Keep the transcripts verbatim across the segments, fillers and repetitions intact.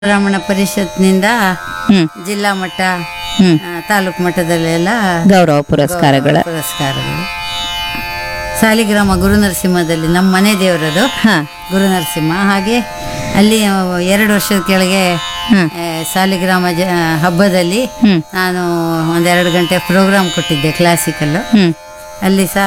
ಬ್ರಾಹ್ಮಣ ಪರಿಷತ್ನಿಂದ ಹ್ಮ್ ಜಿಲ್ಲಾ ಮಟ್ಟ ಹ್ಮ್ ಆ, ತಾಲೂಕು ಮಟ್ಟದಲ್ಲೆಲ್ಲ ಗೌರವ ಪುರಸ್ಕಾರಗಳ ಗೌರವ ಪುರಸ್ಕಾರಗಳು. ಸಾಲಿಗ್ರಾಮ ಗುರು ನರಸಿಂಹದಲ್ಲಿ ನಮ್ಮ ಮನೆ ದೇವರದು ಹಾ ಗುರು ನರಸಿಂಹ. ಹಾಗೆ ಅಲ್ಲಿ ಎರಡು ವರ್ಷದ ಕೆಳಗೆ ಹ್ಮ್ ಆ, ಸಾಲಿಗ್ರಾಮ ಜ ಹಬ್ಬದಲ್ಲಿ ಹ್ಮ್ ನಾನು ಒಂದೆರಡು ಗಂಟೆ ಪ್ರೋಗ್ರಾಮ್ ಕೊಟ್ಟಿದ್ದೆ ಕ್ಲಾಸಿಕಲ್ಲು. ಹ್ಮ್ ಅಲ್ಲಿ ಸಹ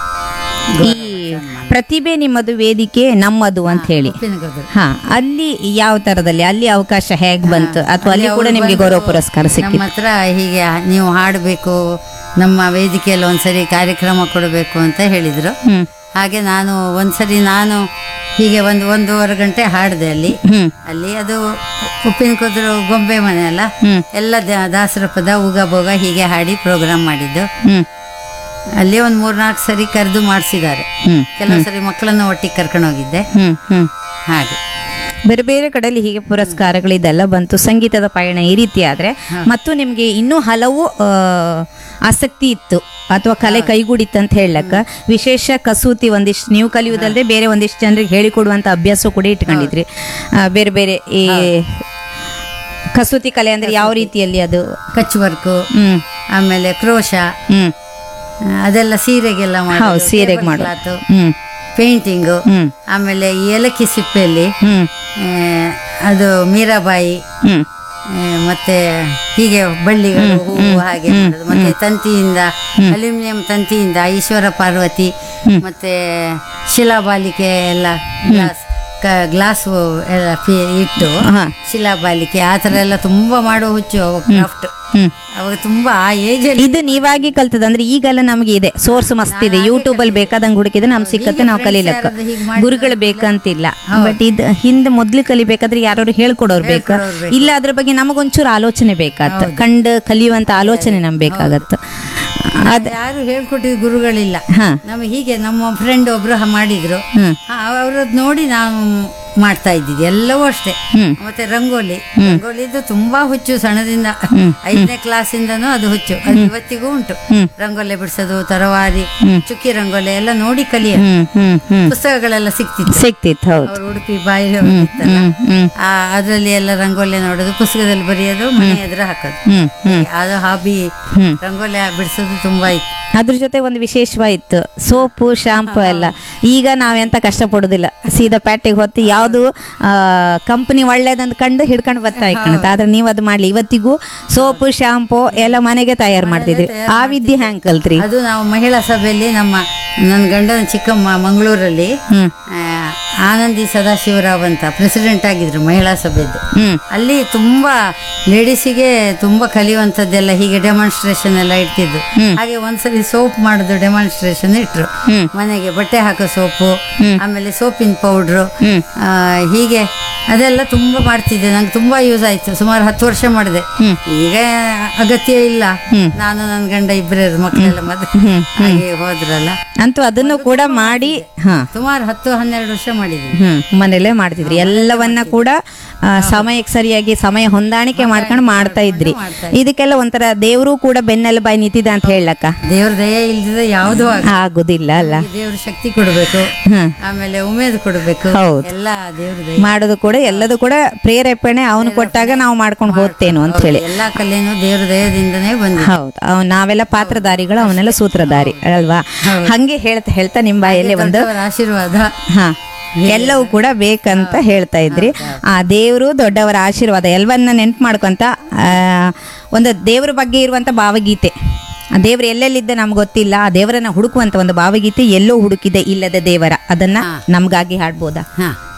ಈ ಪ್ರತಿಭೆ ನಿಮ್ಮದು, ವೇದಿಕೆ ನಮ್ಮದು ಅಂತ ಹೇಳಿ. ಉಪ್ಪಿನಗೌಡರು. ಹಾ, ಅಲ್ಲಿ ಯಾವ ತರದಲ್ಲಿ ಅಲ್ಲಿ ಅವಕಾಶ ಹೇಗ್ ಬಂತು, ಅಥವಾ ಅಲ್ಲಿ ಕೂಡ ಅವ್ರು ನಿಮ್ಗೆ ಬಂದು ಗೌರವ ಪುರಸ್ಕಾರ ನಮ್ಮ ಸಿಕ್ಕಿತ್ತು? ಹತ್ರ ಹೀಗೆ ನೀವು ಹಾಡಬೇಕು, ನಮ್ಮ ವೇದಿಕೆಯಲ್ಲಿ ಒಂದ್ಸರಿ ಕಾರ್ಯಕ್ರಮ ಕೊಡಬೇಕು ಅಂತ ಹೇಳಿದ್ರು. ಹ್ಮ್ ಹಾಗೆ ನಾನು ಒಂದ್ಸರಿ ನಾನು ಹೀಗೆ ಒಂದು ಒಂದೂವರೆ ಗಂಟೆ ಹಾಡಿದೆ ಅಲ್ಲಿ. ಹ್ಮ್ ಅಲ್ಲಿ ಅದು ಉಪ್ಪಿನ ಕುದ್ರು ಗೊಂಬೆ ಮನೆ ಅಲ್ಲ, ಹ್ಮ್ ಎಲ್ಲ ದ- ದಾಸರ ಪದ ಉಗ ಭೋಗ ಹೀಗೆ ಹಾಡಿ ಪ್ರೋಗ್ರಾಮ್ ಮಾಡಿದ್ದು. ಹ್ಮ್ ಅಲ್ಲಿ ಒಂದು ಮೂರ್ನಾಲ್ಕು ಸರಿ ಕರೆದು ಮಾಡಿಸಿದ್ದಾರೆ. ಹ್ಮ್ ಕೆಲವು ಸರಿ ಮಕ್ಕಳನ್ನು ಒಟ್ಟಿಗೆ ಕರ್ಕೊಂಡು ಹೋಗಿದ್ದೆ. ಹ್ಮ್ ಹ್ಮ್ ಹಾಗೆ ಬೇರೆ ಬೇರೆ ಕಡೆಯಲ್ಲಿ ಹೀಗೆ ಪುರಸ್ಕಾರಗಳು ಇದೆಲ್ಲ ಬಂತು. ಸಂಗೀತದ ಪಯಣ ಈ ರೀತಿ ಆದ್ರೆ ಮತ್ತು ನಿಮ್ಗೆ ಇನ್ನೂ ಹಲವು ಆ, ಆಸಕ್ತಿ ಇತ್ತು ಅಥವಾ ಕಲೆ ಕೈಗೂಡಿತ್ತು ಅಂತ ಹೇಳಕ್ಕ ವಿಶೇಷ ಕಸೂತಿ ಒಂದಿಷ್ಟು ನೀವು ಕಲಿಯುವುದಲ್ಲದೆ ಬೇರೆ ಒಂದಿಷ್ಟು ಜನರಿಗೆ ಹೇಳಿಕೊಡುವಂತ ಅಭ್ಯಾಸ ಕೂಡ ಇಟ್ಕೊಂಡಿದ್ರಿ. ಆ, ಬೇರೆ ಬೇರೆ ಈ ಕಸೂತಿ ಕಲೆ ಅಂದ್ರೆ ಯಾವ ರೀತಿಯಲ್ಲಿ ಅದು? ಕಚ್ ವರ್ಕು, ಹ್ಮ್ ಆಮೇಲೆ ಕ್ರೋಶ, ಹ್ಮ್ ಅದೆಲ್ಲ ಸೀರೆಗೆಲ್ಲ ಹೌದು, ಸೀರೆಗೆ ಮಾಡೋದು. ಮಾಡೋದು, ಹ್ಮ್ ಪೇಂಟಿಂಗು, ಹ್ಮ್ ಆಮೇಲೆ ಈ ಏಲಕ್ಕಿ ಸಿಪ್ಪೆಯಲ್ಲಿ ಹ್ಮ್ ಆ, ಅದು ಮೀರಾಬಾಯಿ, ಹ್ಮ್ ಆ, ಮತ್ತೆ ಹೀಗೆ ಬಳ್ಳಿಗಳು ಹೂವು ಹಾಗೆ ಮಾಡೋದು. ಮತ್ತೆ ತಂತಿಯಿಂದ ಅಲ್ಯೂಮಿನಿಯಂ ತಂತಿಯಿಂದ ಈಶ್ವರ ಪಾರ್ವತಿ ಮತ್ತೆ ಶಿಲಾಬಾಲಿಕೆ ಎಲ್ಲ ಗ್ಲಾಸ್ ಗ್ಲಾಸ್ ಎಲ್ಲ ಫಿ- ಇಟ್ಟು ಹಾ ಶಿಲಾಬಾಲಿಕೆ ಆ ಥರ ಎಲ್ಲ ತುಂಬಾ ಮಾಡೋ ಹುಚ್ಚು ಕ್ರಾಫ್ಟ್. ಹ್ಮ್ ಅವಾಗ ತುಂಬಾ ಆ ಏಜ್ ಅಲ್ಲಿ ಇದು ನೀವಾಗಿ ಕಲ್ತದ ಅಂದ್ರೆ ಈಗೆಲ್ಲ ನಮಗೆ ಇದೆ, ಸೋರ್ಸ್ ಮಸ್ತ್ ಇದೆ, ಯೂಟ್ಯೂಬ್ ಅಲ್ಲಿ ಬೇಕಾದಂಗೆ ಹುಡುಕಿದ್ರೆ ನಮ್ ಸಿಕ್ಕತ್ತೆ, ನಾವು ಕಲೀಲಕ್ಕ ಗುರುಗಳು ಬೇಕಂತಿಲ್ಲ. ಬಟ್ ಇದು ಹಿಂದೆ ಮೊದ್ಲು ಕಲಿಬೇಕಾದ್ರೆ ಯಾರು ಹೇಳ್ಕೊಡೋರು ಬೇಕು, ಇಲ್ಲ ಅದ್ರ ಬಗ್ಗೆ ನಮಗೊಂಚೂರು ಆಲೋಚನೆ ಬೇಕಾಗತ್ತ, ಕಂಡು ಕಲಿಯುವಂತ ಆಲೋಚನೆ ನಮ್ಗೆ ಬೇಕಾಗತ್ತ. ಅದ್ ಯಾರು ಹೇಳ್ಕೊಟ್ಟಿದ್ ಗುರುಗಳಿಲ್ಲ. ಹಾ ನಮಗೆ ಹೀಗೆ ನಮ್ಮ ಫ್ರೆಂಡ್ ಒಬ್ರು ಹ- ಮಾಡಿದ್ರು. ಹ್ಮ್ ಅವ್ರದ್ದು ನೋಡಿ ನಾವು ಮಾಡ್ತಾ ಇದ್ದಿದ್ದು ಎಲ್ಲವೂ ಅಷ್ಟೇ. ಹ್ಮ್ ಮತ್ತೆ ರಂಗೋಲಿ ರಂಗೋಲಿದು ತುಂಬಾ ಹುಚ್ಚು ಸಣ್ಣದಿಂದ, ಐದನೇ ಕ್ಲಾಸಿಂದನೂ ಅದು ಹುಚ್ಚು, ಅದು ಇವತ್ತಿಗೂ ಉಂಟು. ಹ್ಮ್. ರಂಗೋಲಿ ಬಿಡಿಸೋದು, ತರವಾರಿ, ಚುಕ್ಕಿ ರಂಗೋಲಿ ಎಲ್ಲ ನೋಡಿ ಕಲಿಯ ಹ್ಮ್ ಹ್ಮ್ ಹ್ಮ್ ಪುಸ್ತಕಗಳೆಲ್ಲ ಸಿಕ್ತಿತ್ತು. ಸಿಕ್ತಿತ್ತು, ಹೌದು. ಅವ್ರು ಉಡುಪಿ ಬಾಯಿ ಇತ್ತಲ್ಲ, ಹ್ಮ್ ಹ್ಮ್ ಆ ಅದರಲ್ಲಿ ಎಲ್ಲ ರಂಗೋಲಿ ನೋಡೋದು, ಪುಸ್ತಕದಲ್ಲಿ ಬರೆಯೋದು, ಮನೆ ಎದುರು ಹಾಕೋದು. ಹ್ಮ್ ಹ್ಮ್ ಅದು ಹಾಬಿ. ಹ್ಮ್ ರಂಗೋಲಿ ಬಿಡಿಸೋದು ತುಂಬಾ ಇತ್ತು. ಅದ್ರ ಜೊತೆ ಒಂದು ವಿಶೇಷವಾಯಿತು ಸೋಪು ಶಾಂಪು ಎಲ್ಲ. ಈಗ ನಾವೆಂತ ಕಷ್ಟಪಡೋದಿಲ್ಲ, ಸೀದಾ ಪ್ಯಾಟಿಗೆ ಹೊತ್ತು ಯಾವುದು ಕಂಪನಿ ಒಳ್ಳೇದಂತ ಕಂಡು ಹಿಡ್ಕೊಂಡು ಬರ್ತಾ ಇಕ್ಕಣತ್. ಆದ್ರೆ ನೀವು ಅದು ಮಾಡ್ಲಿ, ಇವತ್ತಿಗೂ ಸೋಪು ಶಾಂಪು ಎಲ್ಲ ಮನೆಗೆ ತಯಾರು ಮಾಡ್ತಿದ್ರಿ. ಆ ವಿದ್ಯೆ ಹ್ಯಾಂಗ್ ಕಲ್ತ್ರಿ? ಅದು ನಾವು ಮಹಿಳಾ ಸಭೆಯಲ್ಲಿ ನಮ್ಮ ನನ್ನ ಗಂಡನ ಚಿಕ್ಕಮ್ಮ ಮಂಗಳೂರಲ್ಲಿ ಹ್ಮ್ ಆ, ಆನಂದಿ ಸದಾಶಿವರಾವ್ ಅಂತ ಪ್ರೆಸಿಡೆಂಟ್ ಆಗಿದ್ರು ಮಹಿಳಾ ಸಭೆದ್ದು. ಹ್ಮ್ ಅಲ್ಲಿ ತುಂಬಾ ಲೇಡೀಸಿಗೆ ತುಂಬಾ ಕಲಿಯುವಂಥದ್ದೆಲ್ಲ ಹೀಗೆ ಡೆಮಾನ್ಸ್ಟ್ರೇಷನ್ ಎಲ್ಲ ಇಡ್ತಿದ್ದು. ಹ್ಮ್. ಹಾಗೆ ಒಂದ್ಸರಿ ಸೋಪ್ ಮಾಡೋದು ಡೆಮಾನ್ಸ್ಟ್ರೇಷನ್ ಇಟ್ರು. ಹ್ಮ್ ಮನೆಗೆ ಬಟ್ಟೆ ಹಾಕೋ ಸೋಪು, ಹ್ಮ್. ಆಮೇಲೆ ಸೋಪಿನ ಪೌಡ್ರು, ಹ್ಮ್ ಹೀಗೆ ಅದೆಲ್ಲ ತುಂಬಾ ಮಾಡ್ತಿದ್ದೆ. ನಂಗೆ ತುಂಬಾ ಯೂಸ್ ಆಯ್ತು. ಸುಮಾರು ಹತ್ತು ವರ್ಷ ಮಾಡಿದೆ. ಹ್ಮ್. ಈಗ ಅಗತ್ಯ ಇಲ್ಲ. ಹ್ಮ್. ನಾನು ನನ್ನ ಗಂಡ ಇಬ್ಬರೇ ಮಕ್ಕಳೆಲ್ಲ ಮದುವೆ ಹ್ಮ್. ಹಾಗೆ ಹೋದ್ರಲ್ಲ. ಅಂತೂ ಅದನ್ನು ಕೂಡ ಮಾಡಿ ಹಾ ಸುಮಾರು ಹತ್ತು ಹನ್ನೆರಡು ವರ್ಷ ಮಾಡಿದ್ದೀನಿ. ಹ್ಮ್ ಮನೇಲೆ ಮಾಡ್ತಿದ್ರಿ ಎಲ್ಲವನ್ನ ಕೂಡ ಆ, ಸಮಯಕ್ಕೆ ಸರಿಯಾಗಿ ಸಮಯ ಹೊಂದಾಣಿಕೆ ಮಾಡ್ಕೊಂಡು ಮಾಡ್ತಾ ಇದ್ರಿ. ಇದಕ್ಕೆಲ್ಲ ಒಂಥರ ದೇವರು ಕೂಡ ಬೆನ್ನೆಲುಬಾಯಿ ನಿಂತಿದ ಅಂತ ಹೇಳಕ್ಕ ದೇವ್ರ ದಯ ಇಲ್ದಿದ್ರೆ ಯಾವುದೂ ಆಗ ಆಗುದಿಲ್ಲ ಅಲ್ಲ. ದೇವ್ರ ಶಕ್ತಿ ಕೊಡ್ಬೇಕು, ಹ್ಮ್ ಆಮೇಲೆ ಉಮೇದು ಕೊಡ್ಬೇಕು, ಹೌದು. ಎಲ್ಲ ದೇವ್ರ ದಯ. ಮಾಡೋದು ಕೂಡ ಎಲ್ಲದೂ ಕೂಡ ಪ್ರೇರೇಪಣೆ ಅವನು ಕೊಟ್ಟಾಗ ನಾವು ಮಾಡ್ಕೊಂಡು ಹೋಗ್ತೇನು ಅಂತ ಹೇಳಿ. ಎಲ್ಲಾ ಕಲೆನೂ ದೇವ್ರ ದಯದಿಂದನೇ ಬಂದಿದೆ. ಹೌದು, ಅವ್ ನಾವೆಲ್ಲ ಪಾತ್ರಧಾರಿಗಳು, ಅವನೆಲ್ಲ ಸೂತ್ರಧಾರಿ ಅಲ್ವಾ? ಹಂಗೆ ಹೇಳ್ತಾ ಹೇಳ್ತಾ ನಿಮ್ ಬಾಯಲ್ಲಿ ಒಂದು ದೊಡ್ಡವರ ಆಶೀರ್ವಾದ. ಹಾ ಎಲ್ಲವೂ ಕೂಡ ಬೇಕಂತ ಹೇಳ್ತಾ ಇದ್ರಿ. ಆ ದೇವರು ದೊಡ್ಡವರ ಆಶೀರ್ವಾದ ಎಲ್ಲವನ್ನ ನೆನ್ಪು ಮಾಡ್ಕೊಂತ ಆ, ಒಂದು ದೇವರ ಬಗ್ಗೆ ಇರುವಂತ ಭಾವಗೀತೆ, ಆ ದೇವರು ಎಲ್ಲೆಲ್ಲಿದ್ದ ನಮ್ಗೆ ಗೊತ್ತಿಲ್ಲ, ಆ ದೇವರನ್ನ ಹುಡುಕುವಂತ ಒಂದು ಭಾವಗೀತೆ, ಎಲ್ಲೋ ಹುಡುಕಿದೆ ಇಲ್ಲದ ದೇವರ, ಅದನ್ನ ನಮ್ಗಾಗಿ ಹಾಡ್ಬೋದಾ? ಹಾ